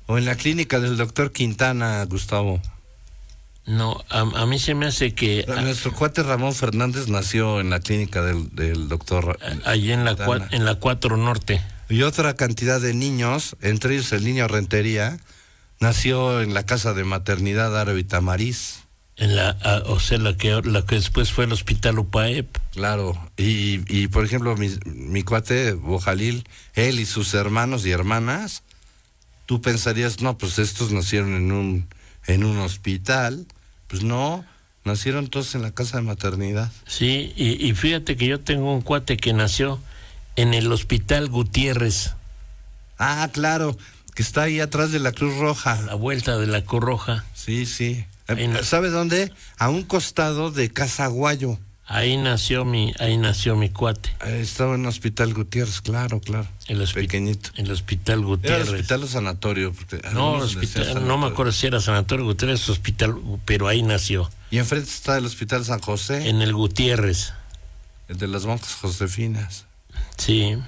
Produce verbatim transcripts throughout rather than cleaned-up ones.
O en la clínica del doctor Quintana, Gustavo. No, a, a mí se me hace que... A, nuestro cuate Ramón Fernández nació en la clínica del, del doctor... Allí en la, cua, en la cuatro Norte. Y otra cantidad de niños, entre ellos el niño Rentería, nació en la casa de maternidad Árabe Tamariz. En la, a, o sea, la que, la que después fue el hospital Upaep. Claro, y, y por ejemplo, mi, mi cuate Bojalil, él y sus hermanos y hermanas, tú pensarías, no, pues estos nacieron en un, en un hospital. Pues no, nacieron todos en la casa de maternidad. Sí, y, y fíjate que yo tengo un cuate que nació en el hospital Gutiérrez. Ah, claro, que está ahí atrás de la Cruz Roja. A la vuelta de la Cruz Roja. Sí, sí. En... ¿Sabe dónde? A un costado de Casaguayo. Ahí nació mi, ahí nació mi cuate. Estaba en el hospital Gutiérrez, claro, claro. El pequeñito. El hospital Gutiérrez. ¿Era hospital o sanatorio? No, hospital, sanatorio. No me acuerdo si era sanatorio Gutiérrez o hospital, pero ahí nació. Y enfrente está el hospital San José. En el Gutiérrez. El de las monjas Josefinas. Sí.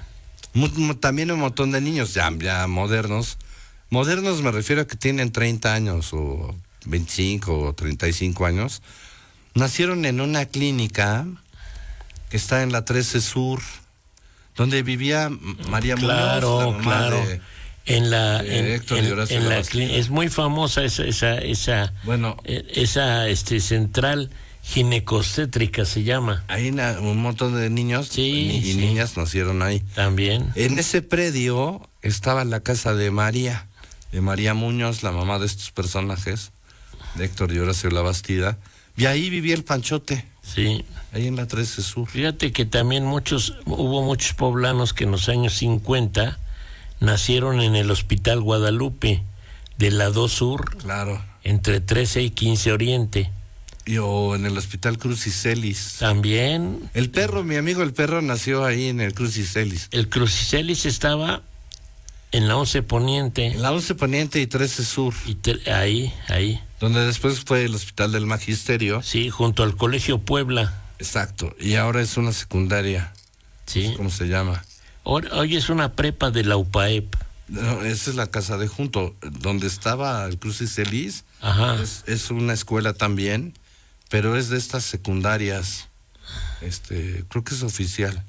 También un montón de niños ya, ya modernos. Modernos me refiero a que tienen treinta años o veinticinco o treinta y cinco años. Nacieron en una clínica que está en la trece Sur, donde vivía María claro, Muñoz, la mamá claro. de, en la, de en, Héctor en, y Horacio en la Labastida. Es muy famosa esa, esa, esa, bueno, esa este, central ginecostétrica se llama. Ahí na, un montón de niños sí, y, y sí. niñas nacieron ahí. También. En ese predio estaba la casa de María, de María Muñoz, la mamá de estos personajes, de Héctor y Horacio Labastida. Y ahí vivía el Panchote. Sí. Ahí en la trece Sur. Fíjate que también muchos, hubo muchos poblanos que en los años cincuenta nacieron en el Hospital Guadalupe, de la dos Sur. Claro. Entre trece y quince Oriente. Y o en el Hospital Crucicelis. También. El perro, mi amigo el perro, nació ahí en el Crucicelis. El Crucicelis estaba en la once Poniente. En la once Poniente y trece Sur. Y te, ahí, ahí. Donde después fue el Hospital del Magisterio. Sí, junto al Colegio Puebla. Exacto, y ahora es una secundaria. Sí. ¿Cómo se llama? Hoy, hoy es una prepa de la Upaep. No, esa es la casa de junto, donde estaba el Crucicelis. Ajá. Es, es una escuela también, pero es de estas secundarias. Este, creo que es oficial.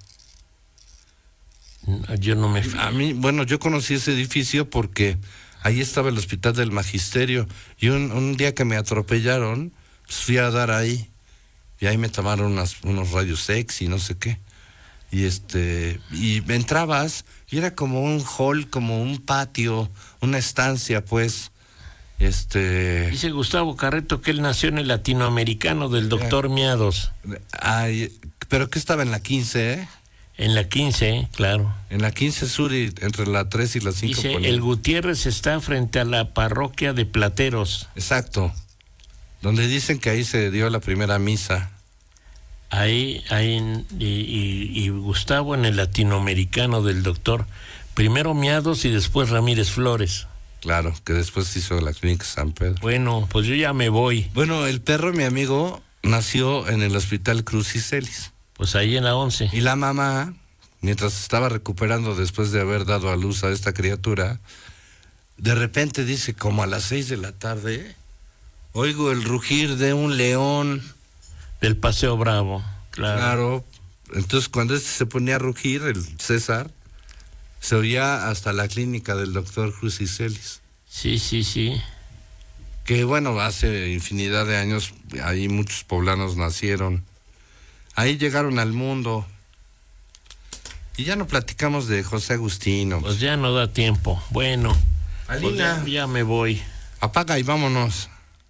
Yo no me... A mí, bueno, yo conocí ese edificio porque ahí estaba el Hospital del Magisterio y un, un día que me atropellaron, pues fui a dar ahí y ahí me tomaron unas, unos rayos X y no sé qué. Y este, y entrabas y era como un hall, como un patio, una estancia, pues. Este. Dice Gustavo Carreto que él nació en el latinoamericano del doctor Miados. Ay, pero que estaba en la quince, ¿eh? En la quince, claro. En la quince Sur y entre la tres y la cinco. Dice, ponía. el Gutiérrez está frente a la parroquia de Plateros. Exacto. Donde dicen que ahí se dio la primera misa. Ahí, ahí, y, y, y Gustavo en el latinoamericano del doctor. Primero Miados y después Ramírez Flores. Claro, que después hizo la clínica San Pedro. Bueno, pues yo ya me voy. Bueno, el perro, mi amigo, nació en el Hospital Crucicelis. Pues ahí en la once. Y la mamá, mientras estaba recuperando después de haber dado a luz a esta criatura, de repente dice, como a las seis de la tarde, oigo el rugir de un león. Del Paseo Bravo, claro. Claro. Entonces cuando este se ponía a rugir, el César, se oía hasta la clínica del doctor Crucicelis. Sí, sí, sí. Que bueno, hace infinidad de años, ahí muchos poblanos nacieron. Ahí llegaron al mundo. Y ya no platicamos de José Agustino. Pues ya no da tiempo. Bueno, Alina, pues ya, ya me voy. Apaga y vámonos.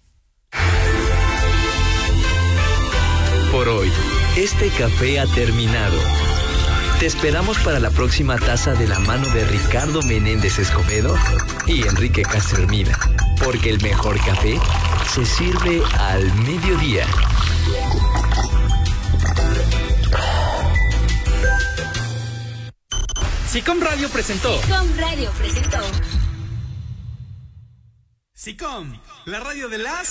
Por hoy, este café ha terminado. Te esperamos para la próxima taza de la mano de Ricardo Menéndez Escobedo y Enrique Castromida, porque el mejor café se sirve al mediodía. SICOM Radio presentó. SICOM Radio presentó. SICOM, la radio de las...